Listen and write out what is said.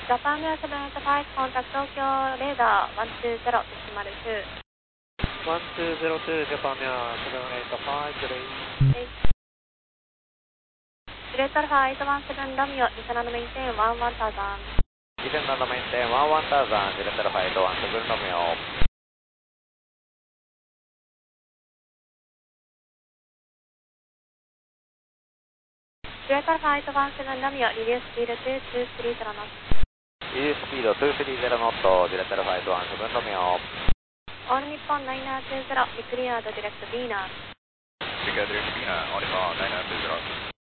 ジャパンエア785コンタクト東京レーダー120デシマル2。 1202 Japan Air 785 ジレットアルファ817ロミオ、ディセナンドメインテン11000。 Descend on the maintain 11000 Delta Alpha 817 Romeo. Delta Alpha 817 Romeo, reduce speed to 230 knots. Reduce speed 230 knot, Delta Alpha 817 Romeo. All Nippon 9920, declared direct Venus. Declared direct Venus, Alpha 9920.